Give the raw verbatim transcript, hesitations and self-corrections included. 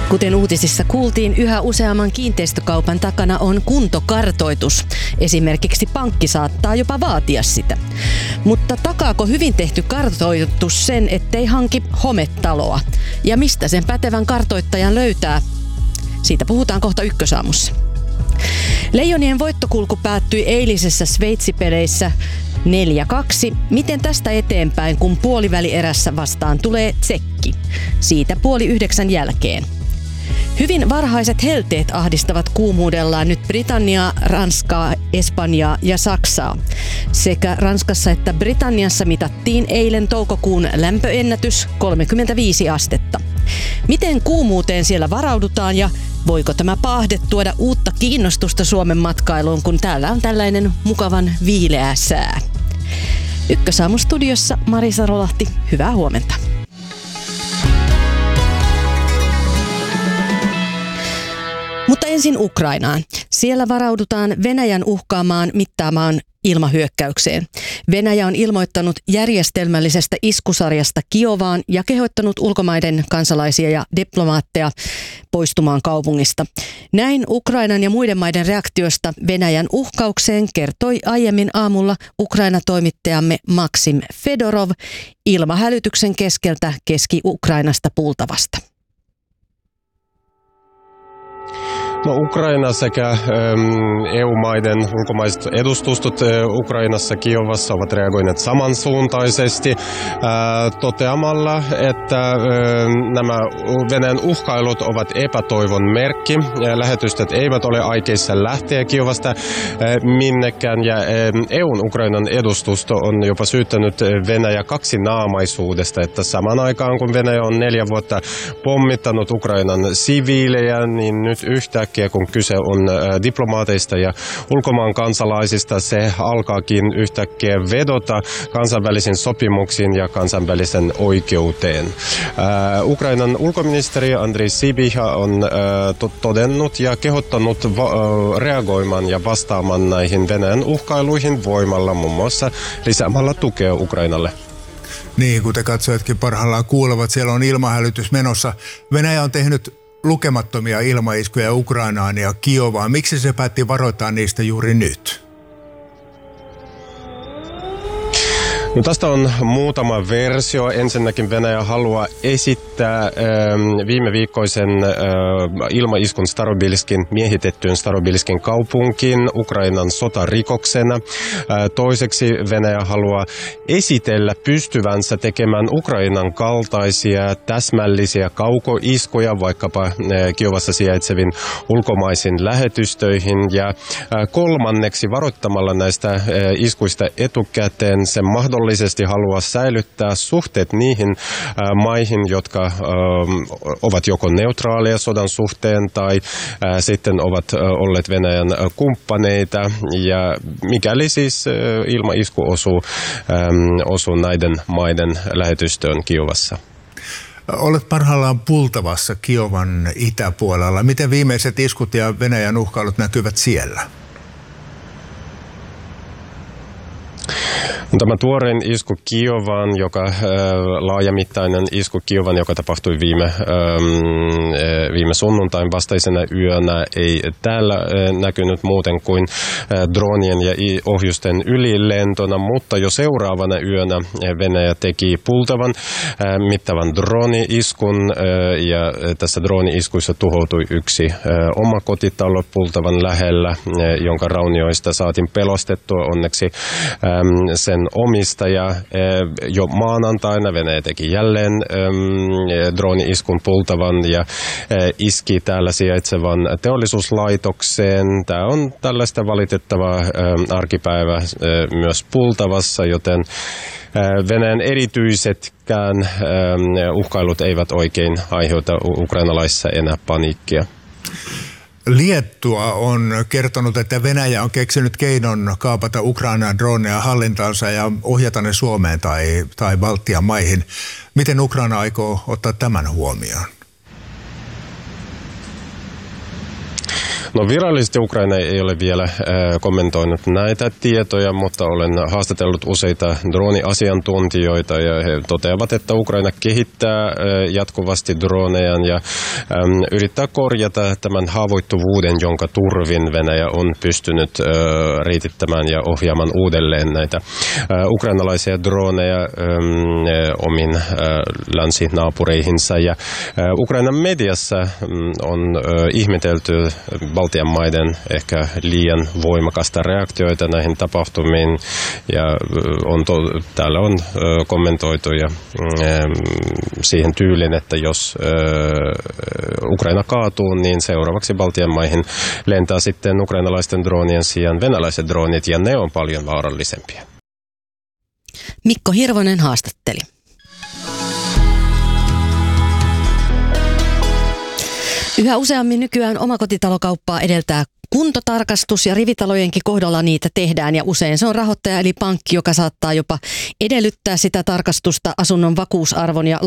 Kuten uutisissa kuultiin, yhä useamman kiinteistökaupan takana on kuntokartoitus. Esimerkiksi pankki saattaa jopa vaatia sitä. Mutta takaako hyvin tehty kartoitus sen, ettei hanki hometaloa? Ja mistä sen pätevän kartoittajan löytää? Siitä puhutaan kohta Ykkösaamussa. Leijonien voittokulku päättyi eilisessä Sveitsi-peleissä neljä kaksi. Miten tästä eteenpäin, kun puolivälierässä vastaan tulee Tsekki? Siitä puoli yhdeksän jälkeen. Hyvin varhaiset helteet ahdistavat kuumuudellaan nyt Britanniaa, Ranskaa, Espanjaa ja Saksaa. Sekä Ranskassa että Britanniassa mitattiin eilen toukokuun lämpöennätys kolmekymmentäviisi astetta. Miten kuumuuteen siellä varaudutaan ja voiko tämä paahde tuoda uutta kiinnostusta Suomen matkailuun, kun täällä on tällainen mukavan viileä sää? Ykkösaamun studiossa Marisa Rolahti, hyvää huomenta. Mutta ensin Ukrainaan. Siellä varaudutaan Venäjän uhkaamaan mittaamaan ilmahyökkäykseen. Venäjä on ilmoittanut järjestelmällisestä iskusarjasta Kiovaan ja kehottanut ulkomaiden kansalaisia ja diplomaatteja poistumaan kaupungista. Näin Ukrainan ja muiden maiden reaktiosta Venäjän uhkaukseen kertoi aiemmin aamulla Ukraina-toimittajamme Maksim Fedorov ilmahälytyksen keskeltä Keski-Ukrainasta Pultavasta. No, Ukraina sekä äm, E U-maiden ulkomaiset edustustot ä, Ukrainassa Kiovassa ovat reagoineet samansuuntaisesti ää, toteamalla, että ä, nämä Venäjän uhkailut ovat epätoivon merkki. Ja lähetystöt eivät ole aikeissa lähteä Kiovasta ä, minnekään ja ä, E U:n Ukrainan edustusto on jopa syyttänyt Venäjä kaksinaamaisuudesta, että saman aikaan kun Venäjä on neljä vuotta pommittanut Ukrainan siviilejä, niin nyt yhtäkkiä kun kyse on ä, diplomaateista ja ulkomaan kansalaisista, se alkaakin yhtäkkiä vedota kansainvälisiin sopimuksiin ja kansainvälisen oikeuteen. Ä, Ukrainan ulkoministeri Andrei Sybiha on ä, to- todennut ja kehottanut va- ä, reagoimaan ja vastaamaan näihin Venäjän uhkailuihin voimalla, muun muassa lisäämällä tukea Ukrainalle. Niin, kuten katsojatkin parhaillaan kuulevat, siellä on ilmahälytys menossa. Venäjä on tehnyt lukemattomia ilmaiskuja Ukrainaan ja Kiovaan. Miksi se päätti varoittaa niistä juuri nyt? No, tästä on muutama versio. Ensinnäkin Venäjä haluaa esittää äh, viime viikkoisen äh, ilmaiskun Starobilskin, miehitettyyn Starobilskin kaupunkiin Ukrainan sotarikoksena. Äh, toiseksi Venäjä haluaa esitellä pystyvänsä tekemään Ukrainan kaltaisia täsmällisiä kaukoiskuja vaikkapa äh, Kiovassa sijaitsevin ulkomaisiin lähetystöihin. Ja äh, kolmanneksi varoittamalla näistä äh, iskuista etukäteen se mahdollisesti haluaa säilyttää suhteet niihin äh, maihin, jotka äh, ovat joko neutraaleja sodan suhteen tai äh, sitten ovat äh, olleet Venäjän äh, kumppaneita. Ja mikäli siis äh, ilmaisku osuu, ähm, osuu näiden maiden lähetystöön Kiovassa. Olet parhaillaan Pultavassa Kiovan itäpuolella. Miten viimeiset iskut ja Venäjän uhkailut näkyvät siellä? Tämä tuorein isku Kiovaan, joka äh, laajamittainen isku Kiovaan, joka tapahtui viime, ähm, viime sunnuntain vastaisena yönä, ei täällä äh, näkynyt muuten kuin äh, dronien ja ohjusten ylilentona, mutta jo seuraavana yönä Venäjä teki Pultavan äh, mittavan droni-iskun äh, ja tässä droni-iskuissa tuhoutui yksi äh, oma kotitalo Pultavan lähellä, äh, jonka raunioista saatiin pelostettua onneksi ähm, sen omistaja. Jo maanantaina Venäjä teki jälleen droni-iskun Pultavan ja iski täällä sijaitsevan teollisuuslaitokseen. Tämä on tällaista valitettavaa arkipäivää myös Pultavassa, joten Venäjän erityisetkään uhkailut eivät oikein aiheuta ukrainalaisissa enää paniikkia. Liettua on kertonut, että Venäjä on keksinyt keinon kaapata Ukrainan droneja hallintaansa ja ohjata ne Suomeen tai, tai Baltian maihin. Miten Ukraina aikoo ottaa tämän huomioon? No virallisesti Ukraina ei ole vielä äh, kommentoinut näitä tietoja, mutta olen haastatellut useita drooniasiantuntijoita ja he toteavat, että Ukraina kehittää äh, jatkuvasti droneja ja ähm, yrittää korjata tämän haavoittuvuuden, jonka turvin Venäjä on pystynyt äh, riitittämään ja ohjaamaan uudelleen näitä äh, ukrainalaisia droneja ähm, omin äh, länsinaapureihinsa. Ja äh, Ukrainan mediassa äh, on äh, ihmetelty Baltian maiden ehkä liian voimakasta reaktioita näihin tapahtumiin ja on to, täällä on äh, kommentoitu ja äh, siihen tyylin, että jos äh, Ukraina kaatuu, niin seuraavaksi Baltian maihin lentää sitten ukrainalaisten droonien sijaan venäläiset droonit ja ne on paljon vaarallisempia. Mikko Hirvonen haastatteli. Yhä useammin nykyään omakotitalokauppaa edeltää kuntotarkastus ja rivitalojenkin kohdalla niitä tehdään ja usein se on rahoittaja eli pankki, joka saattaa jopa edellyttää sitä tarkastusta asunnon vakuusarvon ja